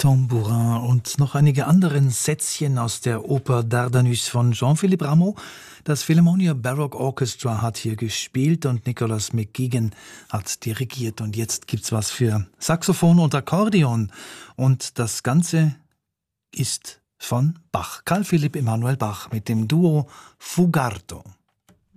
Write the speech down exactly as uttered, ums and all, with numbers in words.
Tambourin und noch einige anderen Sätzchen aus der Oper Dardanus von Jean-Philippe Rameau. Das Philharmonia Baroque Orchestra hat hier gespielt und Nicholas McGuigan hat dirigiert. Und jetzt gibt's was für Saxophon und Akkordeon. Und das Ganze ist von Bach, Carl Philipp Emanuel Bach mit dem Duo Fugarto.